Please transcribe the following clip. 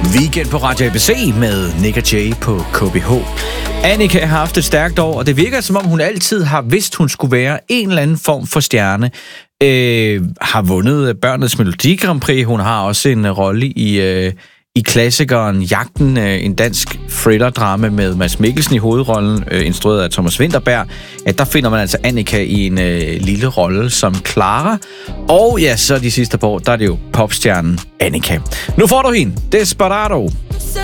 Weekend på Radio ABC med Nick og Jay på KBH. Annika har haft et stærkt år, og det virker som om hun altid har vidst, hun skulle være en eller anden form for stjerne. Har vundet Børnenes Melodi Grand Prix. Hun har også en rolle i klassikeren Jagten, en dansk thriller-drama med Mads Mikkelsen i hovedrollen, instrueret af Thomas Vinterberg. Ja, der finder man altså Annika i en lille rolle som Clara. Og ja, så de sidste par år, der er det jo popstjernen Annika. Nu får du hende, Desperado.